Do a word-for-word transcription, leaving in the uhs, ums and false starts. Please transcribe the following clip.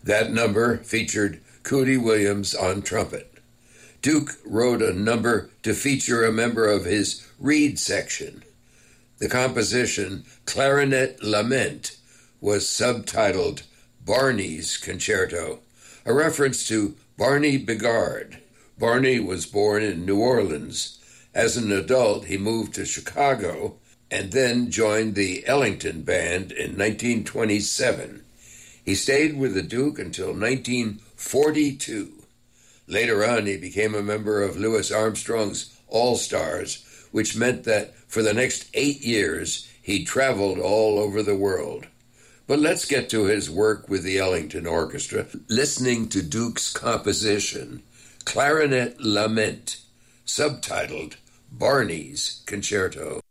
That number featured Cootie Williams on trumpet. Duke wrote a number to feature a member of his reed section. The composition, Clarinet Lament, was subtitled Barney's Concerto, a reference to Barney Bigard. Barney was born in New Orleans. As an adult, he moved to Chicago and then joined the Ellington Band in nineteen twenty-seven. He stayed with the Duke until nineteen forty-two. Later on, he became a member of Louis Armstrong's All-Stars, which meant that for the next eight years, he traveled all over the world. But let's get to his work with the Ellington Orchestra, listening to Duke's composition, Clarinet Lament, subtitled Barney's Concerto.